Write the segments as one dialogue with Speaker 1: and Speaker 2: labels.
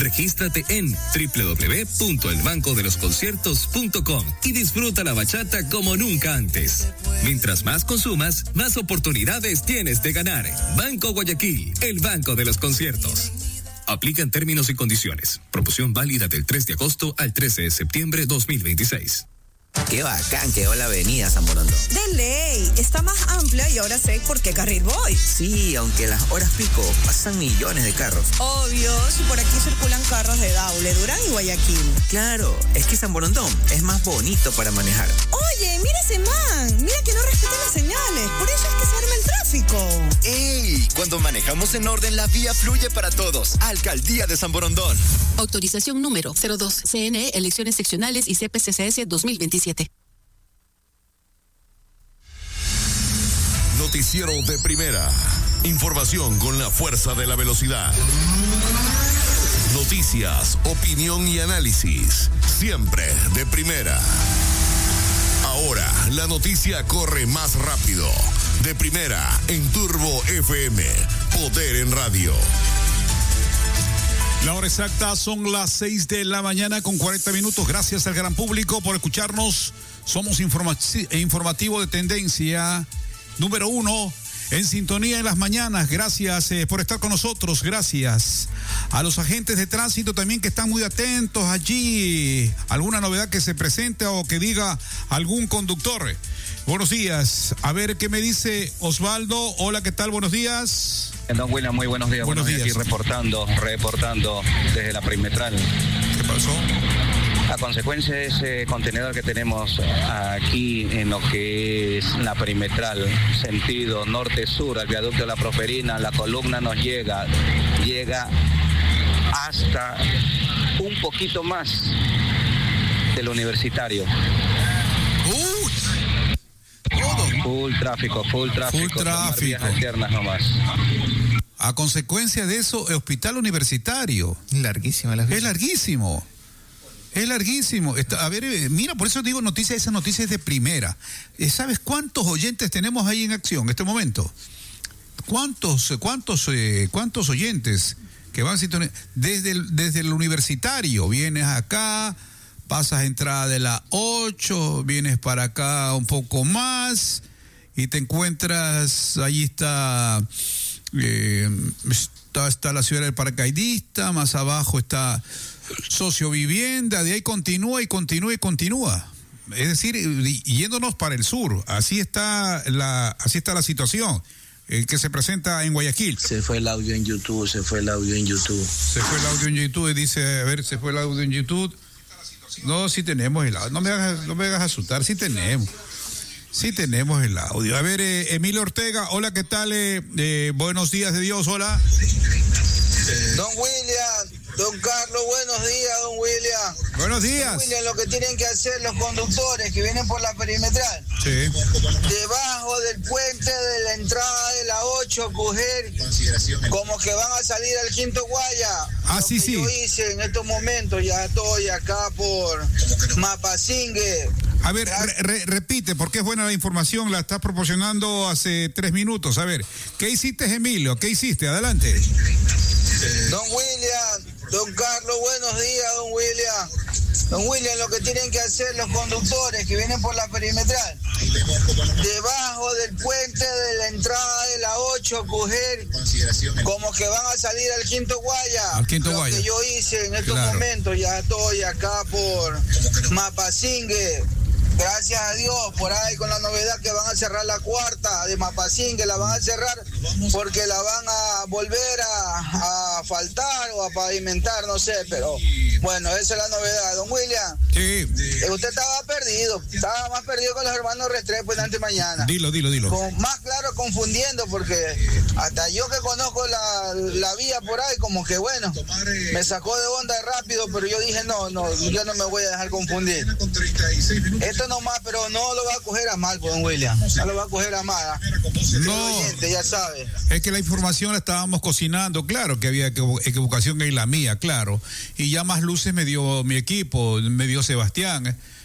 Speaker 1: Regístrate en www.elbancodelosconciertos.com y disfruta la bachata como nunca antes. Mientras más consumas, más oportunidades tienes de ganar. Banco Guayaquil, el banco de los conciertos. Aplican términos y condiciones. Promoción válida del 3 de agosto al 13 de septiembre 2026.
Speaker 2: Qué bacán quedó la avenida San Borondón.
Speaker 3: De ley, está más amplia y ahora sé por qué carril voy.
Speaker 2: Sí, aunque las horas pico pasan millones de carros.
Speaker 3: Obvio, si por aquí circulan carros de Daule, Durán y Guayaquil.
Speaker 2: Claro, es que San Borondón es más bonito para manejar.
Speaker 3: Oye, mira ese man, mira que no respeta las señales, por eso es que se arma el tráfico.
Speaker 4: ¡Ey! Cuando manejamos en orden, la vía fluye para todos. Alcaldía de San Borondón.
Speaker 5: Autorización número 02, CNE, Elecciones Seccionales y CPCCS 2027.
Speaker 6: Noticiero de primera. Información con la fuerza de la velocidad. Noticias, opinión y análisis. Siempre de primera. Ahora la noticia corre más rápido. De primera en Turbo FM. Poder en radio.
Speaker 7: La hora exacta son las 6 de la mañana con 40 minutos. Gracias al gran público por escucharnos. Somos informativo de tendencia número 1 en sintonía en las mañanas. Gracias por estar con nosotros. Gracias a los agentes de tránsito también que están muy atentos allí. Alguna novedad que se presente o que diga algún conductor. Buenos días. A ver qué me dice Osvaldo. Hola, ¿qué tal? Buenos días.
Speaker 8: Don William, muy buenos días.
Speaker 7: Buenos días.
Speaker 8: Aquí reportando desde la perimetral.
Speaker 7: ¿Qué pasó?
Speaker 8: A consecuencia de ese contenedor que tenemos aquí en lo que es la perimetral, sentido norte-sur, al viaducto de la Proferina, la columna nos llega hasta un poquito más del Universitario. Full tráfico. Vías alternas nomás.
Speaker 7: A consecuencia de eso, el hospital universitario.
Speaker 2: Larguísima la vida.
Speaker 7: Es larguísimo. A ver, mira, por eso digo esa noticia es de primera. ¿Sabes cuántos oyentes tenemos ahí en acción en este momento? ¿Cuántos oyentes que van desde el universitario? Vienes acá, pasas entrada de la 8, vienes para acá un poco más y te encuentras, allí está la ciudad del paracaidista, más abajo está Sociovivienda, de ahí continúa. Es decir, yéndonos para el sur. Así está la situación que se presenta en Guayaquil.
Speaker 9: Se fue el audio en YouTube.
Speaker 7: Dice, a ver, se fue el audio en YouTube. No, sí tenemos el audio. No me hagas asustar, sí tenemos el audio. A ver, Emilio Ortega, hola, ¿qué tal? Buenos días de Dios, hola.
Speaker 10: Don William, don Carlos, buenos días, don William.
Speaker 7: Buenos días.
Speaker 10: Don William, lo que tienen que hacer los conductores que vienen por la perimetral.
Speaker 7: Sí.
Speaker 10: Debajo del puente de la entrada de la 8, coger como que van a salir al Quinto Guaya.
Speaker 7: Sí.
Speaker 10: Yo hice en estos momentos, ya estoy acá por Mapasingue.
Speaker 7: A ver, repite, porque es buena la información, la estás proporcionando hace 3 minutos. A ver, ¿qué hiciste, Emilio? ¿Qué hiciste? Adelante.
Speaker 10: Don William, don Carlos, buenos días, don William. Don William, lo que tienen que hacer los conductores que vienen por la perimetral, debajo del puente de la entrada de la 8, coger como que van a salir al Quinto Guaya.
Speaker 7: Al Quinto Guaya.
Speaker 10: Que yo hice en estos momentos, ya estoy acá por Mapasingue. Gracias a Dios, por ahí con la novedad que van a cerrar la cuarta de Mapasingue, la van a cerrar porque la van a volver a asfaltar o a pavimentar, no sé, pero bueno, esa es la novedad. Don William,
Speaker 7: sí.
Speaker 10: Usted estaba más perdido con los hermanos Restrepo en antemañana.
Speaker 7: Dilo.
Speaker 10: Más claro, confundiendo, porque hasta yo que conozco la vía por ahí, como que bueno, me sacó de onda rápido, pero yo dije, no, yo no me voy a dejar confundir. Esto nomás, pero no lo va a coger a mal, pues, don William. No lo va a coger a mal.
Speaker 7: No,
Speaker 10: oyente, ya sabe.
Speaker 7: Es que la información la estábamos cocinando, claro que había equivocación en la mía, claro. Y ya más luces me dio mi equipo, me dio Sebastián.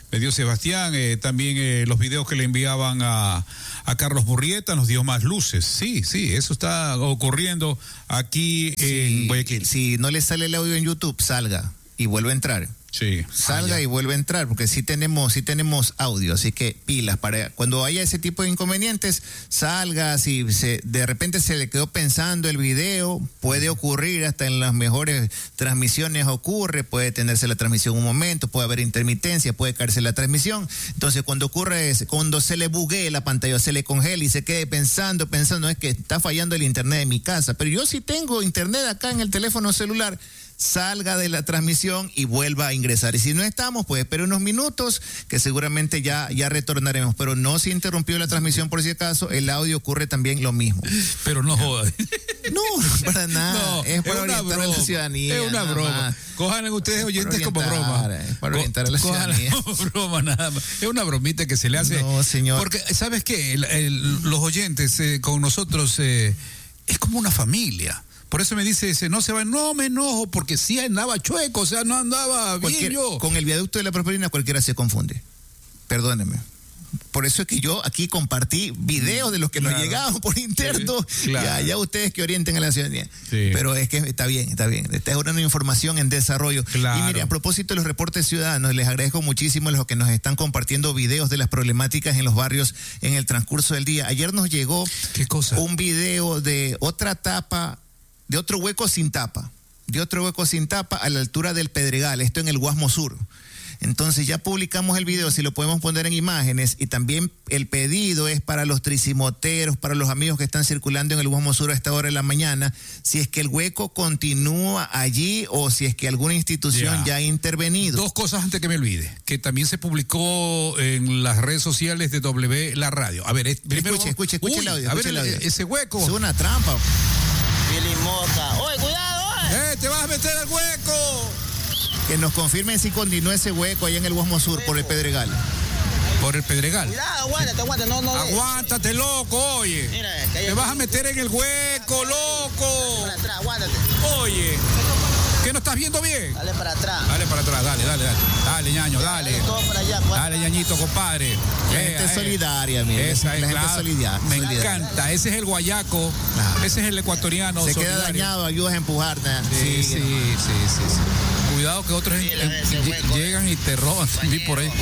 Speaker 7: me dio Sebastián, también los videos que le enviaban a Carlos Murrieta nos dio más luces. Sí, eso está ocurriendo aquí en Guayaquil.
Speaker 9: Si no le sale el audio en YouTube, salga y vuelve a entrar.
Speaker 7: Sí.
Speaker 9: Salga y vuelve a entrar, porque sí tenemos audio, así que pilas, para cuando haya ese tipo de inconvenientes, salga. Si de repente se le quedó pensando el video, puede ocurrir, hasta en las mejores transmisiones ocurre, puede tenerse la transmisión un momento, puede haber intermitencia, puede caerse la transmisión. Entonces cuando ocurre cuando se le buguee la pantalla, se le congela y se quede pensando, es que está fallando el internet de mi casa, pero yo sí tengo internet acá en el teléfono celular. Salga de la transmisión y vuelva a ingresar. Y si no estamos, pues espere unos minutos, que seguramente ya retornaremos. Pero no se interrumpió la transmisión por si acaso, el audio ocurre también lo mismo.
Speaker 7: Pero no jodas.
Speaker 9: No, para nada. No, es para orientar a la ciudadanía.
Speaker 7: Es una broma. Cojan ustedes oyentes como broma.
Speaker 9: Es para orientar a la ciudadanía.
Speaker 7: Como broma nada más. Es una bromita que se le hace.
Speaker 9: No, señor.
Speaker 7: Porque, ¿sabes qué? Los oyentes con nosotros es como una familia. Por eso me dice no se va, no me enojo, porque sí andaba chueco, o sea, no andaba bien yo.
Speaker 9: Con el viaducto de la Prosperina cualquiera se confunde. Perdóneme. Por eso es que yo aquí compartí videos de los que nos llegaban por interno. Sí, claro. Ya ustedes que orienten a la ciudadanía. Sí. Pero es que está bien. Esta es una información en desarrollo. Claro. Y mire, a propósito de los reportes ciudadanos, les agradezco muchísimo a los que nos están compartiendo videos de las problemáticas en los barrios en el transcurso del día. Ayer nos llegó un video de otra tapa, de otro hueco sin tapa a la altura del Pedregal, esto en el Guasmo Sur. Entonces ya publicamos el video, si lo podemos poner en imágenes, y también el pedido es para los tricimoteros, para los amigos que están circulando en el Guasmo Sur a esta hora de la mañana, si es que el hueco continúa allí o si es que alguna institución ya ha intervenido.
Speaker 7: Dos cosas antes que me olvide, que también se publicó en las redes sociales de W La Radio. A ver, primero
Speaker 9: escuche el audio.
Speaker 7: A ver, ese hueco.
Speaker 9: Es una trampa.
Speaker 11: Billy Mota. ¡Oye, cuidado!
Speaker 7: ¡Te vas a meter al hueco!
Speaker 9: Que nos confirmen si continúa ese hueco allá en el Guasmo Sur por el Pedregal.
Speaker 7: Por el Pedregal.
Speaker 11: Cuidado, aguántate, no.
Speaker 7: Aguántate, loco, oye. Mira, te vas a meter en el hueco, loco.
Speaker 11: Para atrás, aguántate.
Speaker 7: Oye, ¿qué no estás viendo bien?
Speaker 11: Dale para atrás.
Speaker 7: Dale. Dale, ñaño, dale. Dale, ñañito, compadre.
Speaker 9: La gente es solidaria, mire.
Speaker 7: Esa es
Speaker 9: la gente solidaria.
Speaker 7: Me encanta. Ese es el guayaco. Ese es el ecuatoriano.
Speaker 9: Se queda dañado, ayudas a empujar.
Speaker 7: Sí. Cuidado que otros llegan y te roban también por ahí.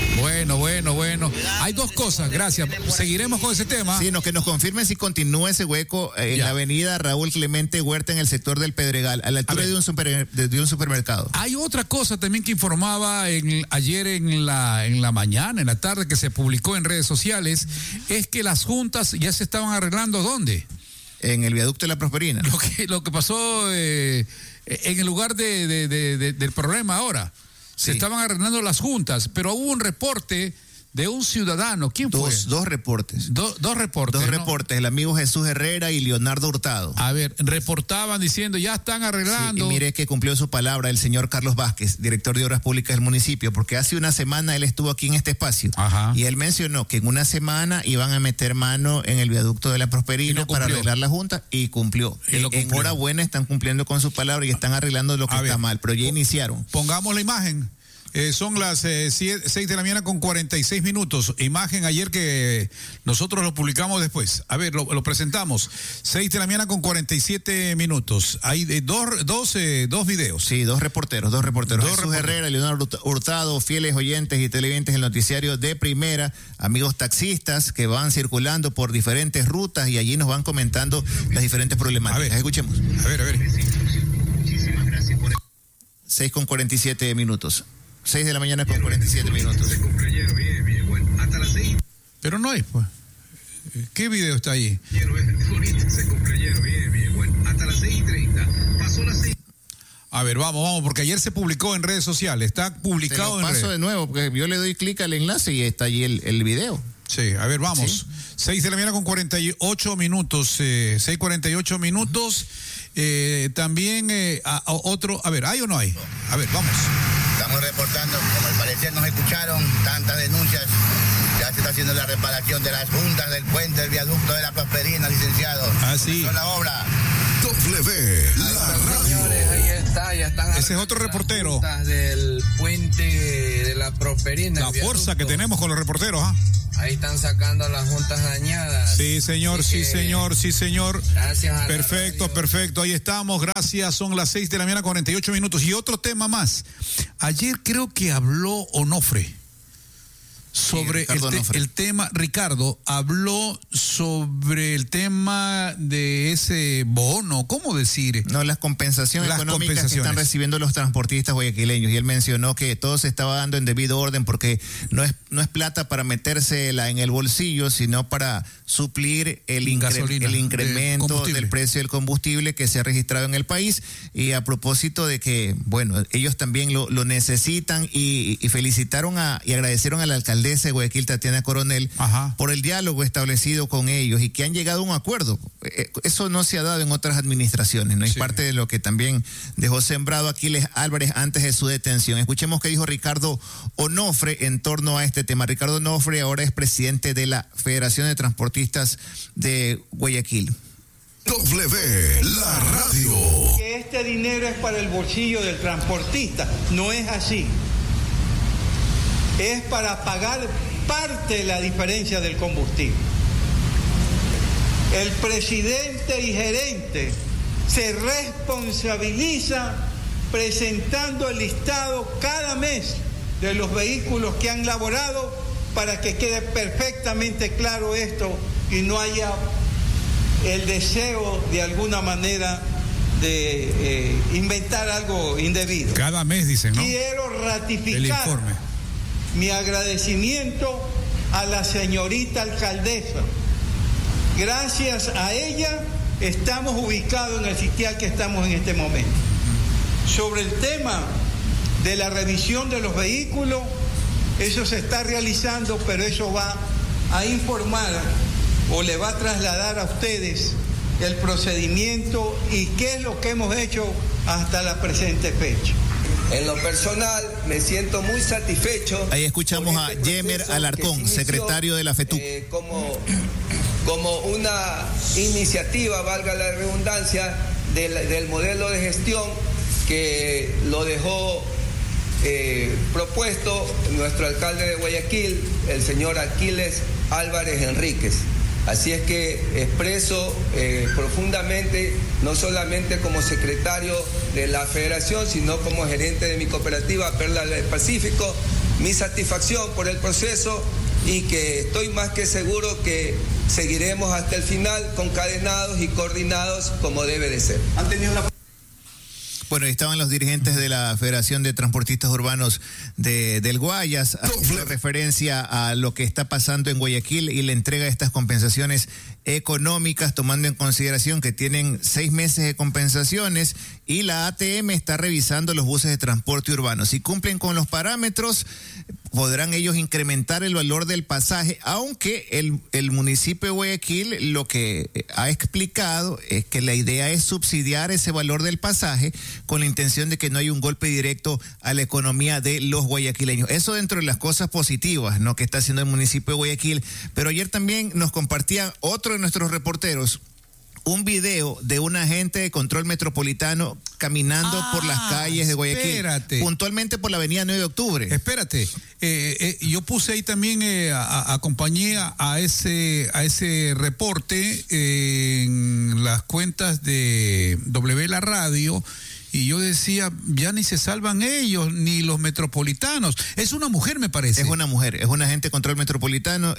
Speaker 7: Bueno. Hay dos cosas, gracias. Seguiremos con ese tema.
Speaker 9: Sí, que nos confirmen si continúa ese hueco en la avenida Raúl Clemente Huerta en el sector del Pedregal, a la altura de un supermercado.
Speaker 7: Hay otra cosa también que informaba ayer en la mañana, en la tarde, que se publicó en redes sociales, es que las juntas ya se estaban arreglando, ¿dónde?
Speaker 9: En el viaducto de la Prosperina.
Speaker 7: Lo que pasó en el lugar del problema ahora. Se estaban arreglando las juntas, pero hubo un reporte de un ciudadano. ¿Quién fue?
Speaker 9: Dos reportes.
Speaker 7: Dos reportes.
Speaker 9: Dos reportes, el amigo Jesús Herrera y Leonardo Hurtado.
Speaker 7: A ver, reportaban diciendo, ya están arreglando.
Speaker 9: Sí, y mire que cumplió su palabra el señor Carlos Vázquez, director de Obras Públicas del municipio, porque hace una semana él estuvo aquí en este espacio. Ajá. Y él mencionó que en una semana iban a meter mano en el viaducto de la Prosperina para arreglar la junta, y cumplió. Enhorabuena, están cumpliendo con su palabra y están arreglando lo que está mal, pero ya iniciaron.
Speaker 7: Pongamos la imagen. Son las 6 de la mañana con 46 minutos. Imagen ayer que nosotros lo publicamos después. A ver, lo presentamos. 6 de la mañana con 47 minutos. Hay dos videos.
Speaker 9: Sí, dos reporteros. Jesús Herrera y Leonardo Hurtado, fieles oyentes y televidentes del noticiario de Primera, amigos taxistas que van circulando por diferentes rutas y allí nos van comentando las diferentes problemáticas. A ver, escuchemos.
Speaker 7: A ver.
Speaker 9: 6 con 47 minutos. 6 de la mañana con 47 minutos.
Speaker 7: Hasta las 6. Pero no hay, pues. ¿Qué video está ahí? Hasta las 6:30. Pasó las 6. A ver, vamos, porque ayer se publicó en redes sociales. Está publicado en redes.
Speaker 9: Paso de nuevo, porque yo le doy clic al enlace y está allí el video.
Speaker 7: Sí, a ver, vamos. ¿Sí? 6 de la mañana con 48 minutos. 6:48 minutos. También otro. A ver, ¿hay o no hay? A ver, vamos.
Speaker 12: Estamos reportando, como al parecer nos escucharon tantas denuncias, ya se está haciendo la reparación de las juntas del puente del viaducto de la Prosperina, licenciado.
Speaker 7: Ah, sí.
Speaker 12: Con la obra.
Speaker 6: W, la radio.
Speaker 11: Señores, ahí
Speaker 13: ya están.
Speaker 7: Ese es otro reportero.
Speaker 13: Del puente de la Prosperina.
Speaker 7: La fuerza que tenemos con los reporteros, ¿ah?
Speaker 13: Ahí están sacando las juntas dañadas.
Speaker 7: Sí, señor, sí, señor, sí, señor.
Speaker 13: Gracias.
Speaker 7: Perfecto, perfecto. Ahí estamos. Gracias. Son las 6 de la mañana, 48 minutos. Y otro tema más. Ayer creo que habló Onofre sobre el tema. Ricardo habló sobre el tema de ese bono, ¿cómo decir?
Speaker 9: No, las compensaciones económicas que están recibiendo los transportistas guayaquileños. Y él mencionó que todo se estaba dando en debido orden porque no es plata para metérsela en el bolsillo, sino para suplir el incremento del precio del combustible que se ha registrado en el país. Y a propósito de que, bueno, ellos también lo necesitan y felicitaron y agradecieron a la alcaldesa de Guayaquil, Tatiana Coronel, por el diálogo establecido con ellos y que han llegado a un acuerdo. Eso no se ha dado en otras administraciones, ¿no? Es parte de lo que también dejó sembrado Aquiles Álvarez antes de su detención. Escuchemos qué dijo Ricardo Onofre en torno a este tema. Ricardo Onofre ahora es presidente de la Federación de Transportistas de Guayaquil.
Speaker 6: W, la radio.
Speaker 14: Que este dinero es para el bolsillo del transportista. No es así. Es para pagar parte de la diferencia del combustible. El presidente y gerente se responsabiliza presentando el listado cada mes de los vehículos que han laborado para que quede perfectamente claro esto y no haya el deseo de alguna manera de inventar algo indebido.
Speaker 7: Cada mes dicen, ¿no?
Speaker 14: Quiero ratificar
Speaker 7: el informe.
Speaker 14: Mi agradecimiento a la señorita alcaldesa. Gracias a ella estamos ubicados en el sitial que estamos en este momento. Sobre el tema de la revisión de los vehículos, eso se está realizando, pero eso va a informar o le va a trasladar a ustedes el procedimiento y qué es lo que hemos hecho hasta la presente fecha.
Speaker 13: En lo personal, me siento muy satisfecho.
Speaker 9: Ahí escuchamos a Yemer Alarcón, secretario de la FETUC.
Speaker 13: Como una iniciativa, valga la redundancia, del modelo de gestión que lo dejó propuesto nuestro alcalde de Guayaquil, el señor Aquiles Álvarez Enríquez. Así es que expreso profundamente, no solamente como secretario de la federación, sino como gerente de mi cooperativa Perla del Pacífico, mi satisfacción por el proceso y que estoy más que seguro que seguiremos hasta el final concadenados y coordinados como debe de ser.
Speaker 14: ¿Han tenido la...
Speaker 9: Bueno, estaban los dirigentes de la Federación de Transportistas Urbanos del Guayas, haciendo referencia a lo que está pasando en Guayaquil y la entrega de estas compensaciones económicas, tomando en consideración que tienen 6 meses de compensaciones y la ATM está revisando los buses de transporte urbano. Si cumplen con los parámetros, podrán ellos incrementar el valor del pasaje, aunque el municipio de Guayaquil lo que ha explicado es que la idea es subsidiar ese valor del pasaje con la intención de que no haya un golpe directo a la economía de los guayaquileños. Eso dentro de las cosas positivas, ¿no?, que está haciendo el municipio de Guayaquil. Pero ayer también nos compartía otro de nuestros reporteros un video de un agente de control metropolitano caminando por las calles de Guayaquil, puntualmente por la avenida 9 de octubre.
Speaker 7: Espérate, yo puse ahí también, acompañé a ese reporte en las cuentas de W La Radio, y yo decía, ya ni se salvan ellos, ni los metropolitanos. Es una mujer, me parece.
Speaker 9: Es una mujer, es un agente de control metropolitano.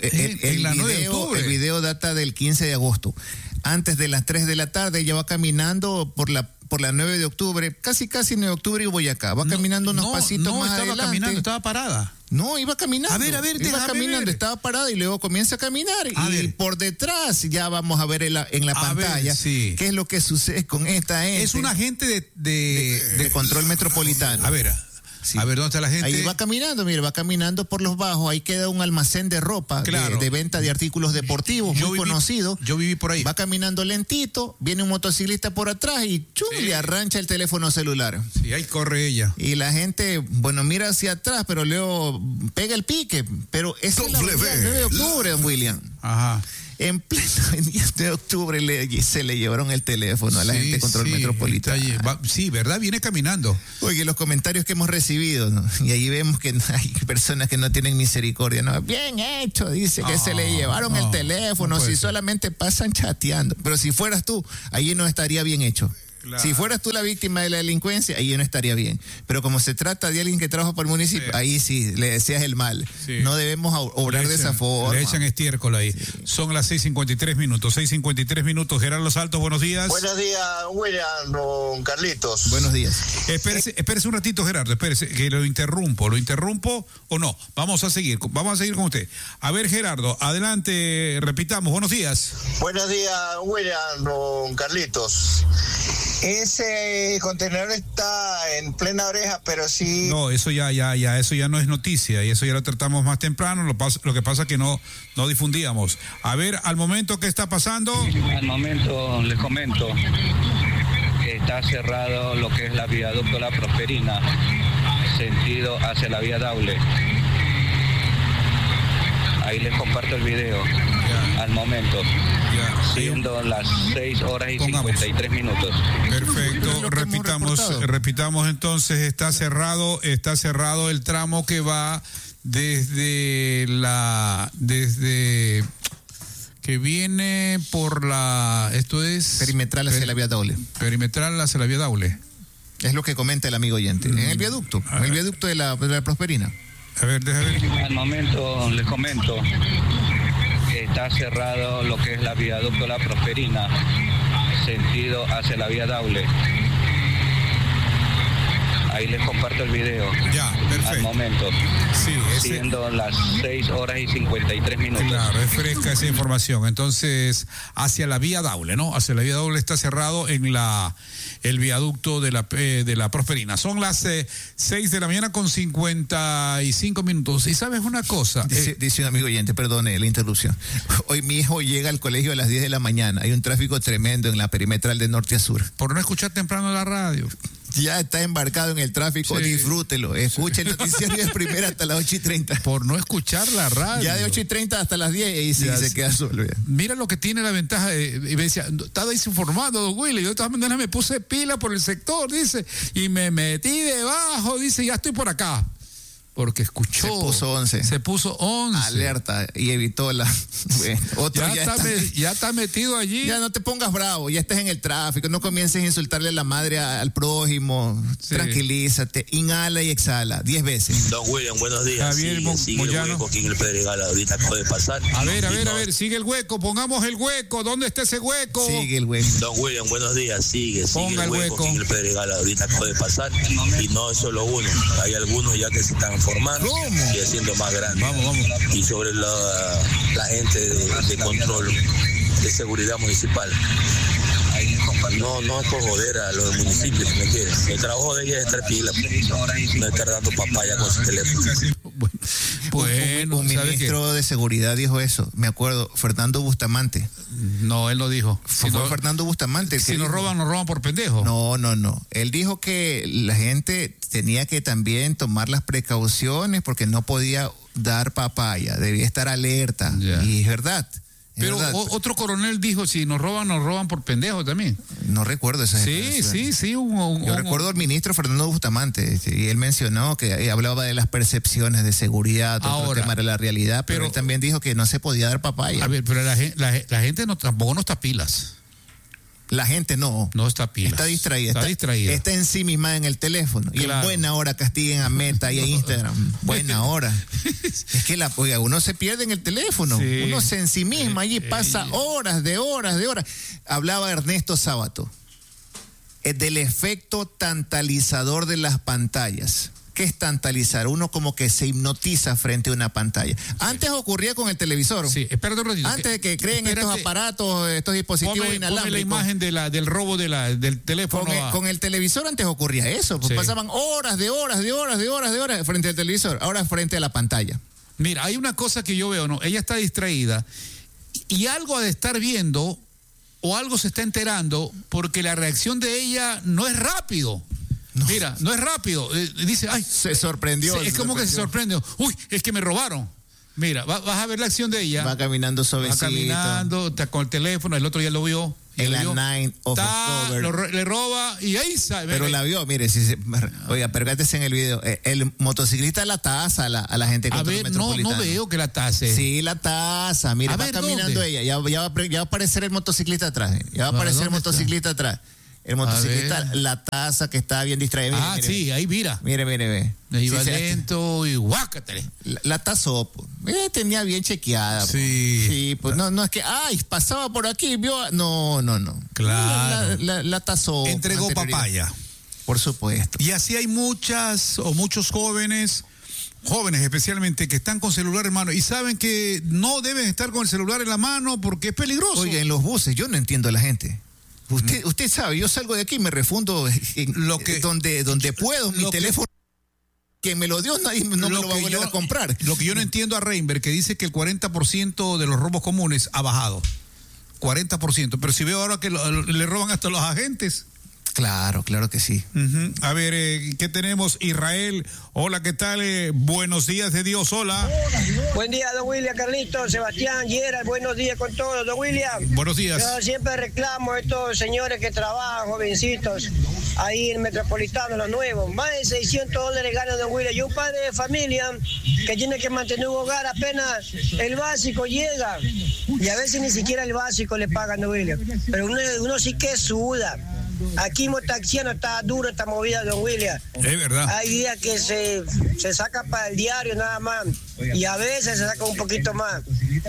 Speaker 9: El video data del 15 de agosto. Antes de las 3 de la tarde, ella va caminando por la 9 de octubre, casi 9 de octubre y Boyacá. Va caminando unos pasitos más adelante. No, estaba caminando,
Speaker 7: estaba parada.
Speaker 9: No, iba caminando.
Speaker 7: A ver,
Speaker 9: iba caminando, estaba parada y luego comienza a caminar. Y por detrás ya vamos a ver en la pantalla qué es lo que sucede con esta gente.
Speaker 7: Es un agente
Speaker 9: de control metropolitano.
Speaker 7: A ver, sí. A ver, ¿dónde está la gente?
Speaker 9: Ahí va caminando, mire, va caminando por los bajos, ahí queda un almacén de ropa, de venta de artículos deportivos, muy conocido.
Speaker 7: Yo viví por ahí.
Speaker 9: Va caminando lentito, viene un motociclista por atrás y le arrancha el teléfono celular.
Speaker 7: Sí, ahí corre ella.
Speaker 9: Y la gente, mira hacia atrás, pero luego pega el pique, pero es la 9 de octubre, William.
Speaker 7: Ajá.
Speaker 9: En pleno 10 de octubre se le llevaron el teléfono a la gente de Control Metropolitano.
Speaker 7: Sí, ¿verdad? Viene caminando.
Speaker 9: Oye, los comentarios que hemos recibido, ¿no? Y ahí vemos que hay personas que no tienen misericordia, ¿no? Bien hecho, dice que se le llevaron el teléfono, si solamente pasan chateando. Pero si fueras tú, ahí no estaría bien hecho. Claro. Si fueras tú la víctima de la delincuencia, ahí no estaría bien. Pero como se trata de alguien que trabaja para el municipio, ahí sí, le deseas el mal. Sí. No debemos obrar de esa forma.
Speaker 7: Le echan estiércol ahí. Sí. Son las 6:53 minutos. 6:53 minutos. Gerardo Saltos, buenos días.
Speaker 15: Buenos días, William, don Carlitos.
Speaker 9: Buenos días.
Speaker 7: Espérese un ratito, Gerardo. Espérese, que lo interrumpo. ¿Lo interrumpo o no? Vamos a seguir con usted. A ver, Gerardo, adelante, repitamos. Buenos días.
Speaker 15: Buenos días, William, don Carlitos. Ese contenedor está en plena oreja, pero sí...
Speaker 7: No, eso ya no es noticia y eso ya lo tratamos más temprano, lo que pasa es que no difundíamos. A ver, al momento, ¿qué está pasando?
Speaker 8: Al momento, les comento, está cerrado lo que es la viaducto La Prosperina, sentido hacia la vía Daule. Ahí les comparto el video. Al momento, siendo las 6:53 minutos.
Speaker 7: Perfecto, repitamos entonces, está cerrado el tramo que va desde que viene por esto es
Speaker 9: perimetral hacia la vía Daule.
Speaker 7: Perimetral hacia la vía Daule.
Speaker 9: Es lo que comenta el amigo oyente. En el viaducto, de la Prosperina.
Speaker 7: A ver, déjame ver.
Speaker 8: Al momento les comento, está cerrado lo que es la viaducto La Prosperina, sentido hacia la vía Daule. Ahí les comparto el video.
Speaker 7: Ya, perfecto.
Speaker 8: Al momento. Sí, siendo las 6:53 minutos.
Speaker 7: Claro, es fresca esa información. Entonces, hacia la vía Daule, ¿no? Hacia la vía Daule está cerrado en el viaducto de la Prosperina. Son las 6 de la mañana con 55 minutos. Y ¿sabes una cosa?
Speaker 9: Dice un amigo oyente, perdone la interrupción. Hoy mi hijo llega al colegio a las 10 de la mañana. Hay un tráfico tremendo en la perimetral de norte a sur.
Speaker 7: Por no escuchar temprano la radio.
Speaker 9: Ya está embarcado en el tráfico, disfrútelo. Escuche el noticiero de primera hasta las 8:30.
Speaker 7: Por no escuchar la radio.
Speaker 9: Ya de 8:30 hasta las 10 y sí, se queda solo. Ya.
Speaker 7: Mira lo que tiene la ventaja. Y me decía, estaba desinformado, don Willy. Yo de todas maneras me puse pila por el sector, dice, y me metí debajo, dice, ya estoy por acá. Porque escuchó. Se puso 11.
Speaker 9: Alerta y evitó la... Bueno, otro
Speaker 7: ya está metido allí.
Speaker 9: Ya no te pongas bravo, ya estás en el tráfico, no comiences a insultarle a la madre al prójimo. Sí. Tranquilízate, inhala y exhala 10 veces.
Speaker 16: Don William, buenos días.
Speaker 7: Javier
Speaker 16: sigue el hueco aquí en el Pedregal, ahorita acabo de pasar.
Speaker 7: A ver, sigue el hueco, pongamos el hueco. ¿Dónde está ese hueco?
Speaker 9: Sigue el hueco.
Speaker 16: Don William, buenos días, sigue el hueco aquí en el Pedregal, ahorita acabo de pasar. Y no es solo uno, hay algunos ya que se están formando y haciendo más grande.
Speaker 7: Vamos.
Speaker 16: Y sobre la gente de control de seguridad municipal. No es por joder a los municipios, ¿me entiendes? El trabajo de ella es estar pila, no estar dando papaya con su teléfono.
Speaker 9: Bueno, un ministro de seguridad dijo eso, me acuerdo, Fernando Bustamante.
Speaker 7: No, él lo dijo.
Speaker 9: Fue Fernando Bustamante.
Speaker 7: Si nos roban por pendejo.
Speaker 9: No. Él dijo que la gente tenía que también tomar las precauciones porque no podía dar papaya, debía estar alerta. Ya. Y es verdad.
Speaker 7: Pero otro coronel dijo, si nos roban por pendejo también.
Speaker 9: No recuerdo esa
Speaker 7: Sí.
Speaker 9: Yo recuerdo al ministro Fernando Bustamante, y él mencionó que hablaba de las percepciones de seguridad, otro tema de la realidad, pero él también dijo que no se podía dar papaya.
Speaker 7: A ver, pero la gente tampoco no está pilas.
Speaker 9: La gente no
Speaker 7: está pilas.
Speaker 9: Está distraída. Está en sí misma en el teléfono. Claro. Y en buena hora castiguen a Meta y a Instagram. Buena hora. Es que uno se pierde en el teléfono. Sí. Uno se en sí misma allí pasa horas de horas. Hablaba Ernesto Sábato del efecto tantalizador de las pantallas. ¿Qué es tantalizar? Uno como que se hipnotiza frente a una pantalla. Antes ocurría con el televisor.
Speaker 7: Sí, espérate un ratito.
Speaker 9: Antes de que creen estos aparatos, estos dispositivos inalámbricos.
Speaker 7: Ponme la imagen del robo del teléfono.
Speaker 9: Con el televisor antes ocurría eso. Pues pasaban horas frente al televisor. Ahora frente a la pantalla.
Speaker 7: Mira, hay una cosa que yo veo, ¿no? Ella está distraída y algo ha de estar viendo o algo se está enterando porque la reacción de ella no es rápido. Mira, no es rápido. Dice, ay.
Speaker 9: Se sorprendió.
Speaker 7: Es como que se sorprendió. Uy, es que me robaron. Mira, vas a ver la acción de ella.
Speaker 9: Va caminando suavecito.
Speaker 7: Va caminando, está con el teléfono, el otro ya lo vio.
Speaker 9: En la 9 of October.
Speaker 7: Le roba y ahí sabe.
Speaker 9: Pero la vio, mire, oiga, percátese en el video. El motociclista la taza a la gente
Speaker 7: a ver, no veo que la tace.
Speaker 9: Sí, la taza. Mire, va caminando ella. Ya va a aparecer el motociclista atrás. Ya va a aparecer el motociclista atrás. El motociclista, la taza que está bien distraída.
Speaker 7: Mire, sí, ahí mira.
Speaker 9: Mire.
Speaker 7: Ahí va lento y guácatele.
Speaker 9: La tazó. Tenía bien chequeada.
Speaker 7: Sí.
Speaker 9: Pues no es que, pasaba por aquí, vio. No.
Speaker 7: Claro.
Speaker 9: La tazó.
Speaker 7: Entregó papaya.
Speaker 9: Por supuesto.
Speaker 7: Y así hay muchos jóvenes especialmente, que están con celular en mano y saben que no deben estar con el celular en la mano porque es peligroso.
Speaker 9: Oye, en los buses yo no entiendo a la gente. Usted sabe, yo salgo de aquí y me refundo donde puedo, mi teléfono. Que me lo dio, nadie no me lo va a volver a comprar.
Speaker 7: Lo que yo no entiendo a Reinberg, que dice que el 40% de los robos comunes ha bajado. 40%. Pero si veo ahora que le roban hasta los agentes.
Speaker 9: Claro que sí.
Speaker 7: Uh-huh. A ver, ¿qué tenemos? Israel, hola, ¿qué tal? Buenos días de Dios, hola.
Speaker 17: Buen día, don William, Carlitos, Sebastián, Gerald, buenos días con todos, don William.
Speaker 7: Buenos días.
Speaker 17: Yo siempre reclamo a estos señores que trabajan, jovencitos, ahí en Metropolitano, los nuevos. Más de $600 ganan, don William. Y un padre de familia que tiene que mantener un hogar, apenas el básico llega. Y a veces ni siquiera el básico le pagan, don William. Pero uno sí que suda. Aquí Motaxiano está duro esta movida, don William.
Speaker 7: Es verdad.
Speaker 17: Hay días que se saca para el diario nada más. Y a veces se saca un poquito más.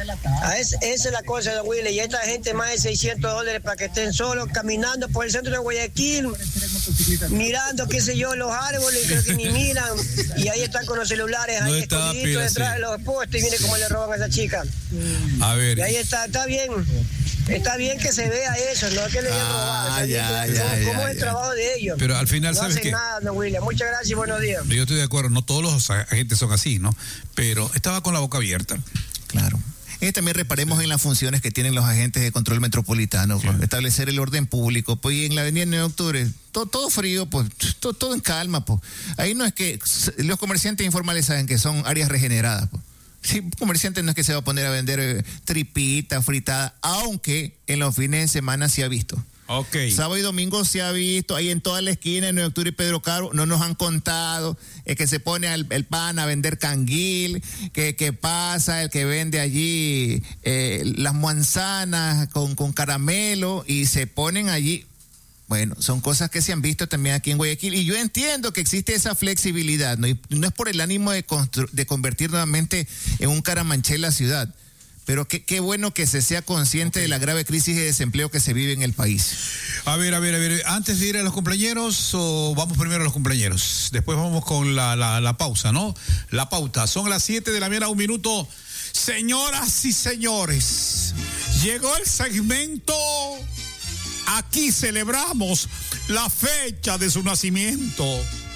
Speaker 17: Esa es la cosa, don William. Y esta gente más de $600 para que estén solos caminando por el centro de Guayaquil, mirando, qué sé yo, los árboles, creo que ni miran. Y ahí están con los celulares, ahí escondiditos detrás de los postes. Y mire cómo le roban a esa chica.
Speaker 7: A ver.
Speaker 17: Y ahí está bien. Está bien que se vea eso, no que le hayan robado. ¿Cómo es el trabajo de ellos?
Speaker 7: Pero al final,
Speaker 17: no
Speaker 7: ¿sabes qué?
Speaker 17: No hacen nada, don William. Muchas gracias y buenos días.
Speaker 7: Yo estoy de acuerdo, no todos los agentes son así, ¿no? Pero estaba con la boca abierta.
Speaker 9: Claro. También reparemos en las funciones que tienen los agentes de control metropolitano, pues, establecer el orden público, pues, y en la avenida 9 de octubre, todo frío, pues, todo en calma, pues. Ahí no es que los comerciantes informales saben que son áreas regeneradas, pues. Sí, comerciante no es que se va a poner a vender tripita, fritada, aunque en los fines de semana se ha visto.
Speaker 7: Okay.
Speaker 9: Sábado y domingo se ha visto, ahí en toda la esquina, en 9 de octubre y Pedro Caro, no nos han contado, que se pone el pan a vender canguil, que pasa el que vende allí las manzanas con caramelo y se ponen allí. Bueno, son cosas que se han visto también aquí en Guayaquil y yo entiendo que existe esa flexibilidad, ¿no? Y no es por el ánimo de convertir nuevamente en un Caramanchel la ciudad, pero qué bueno que se sea consciente de la grave crisis de desempleo que se vive en el país.
Speaker 7: A ver, antes de ir a los cumpleañeros, o vamos primero a los cumpleañeros, después vamos con la pausa, ¿no? La pauta, son las 7 de la mañana, 1 minuto. Señoras y señores, llegó el segmento. Aquí celebramos la fecha de su nacimiento.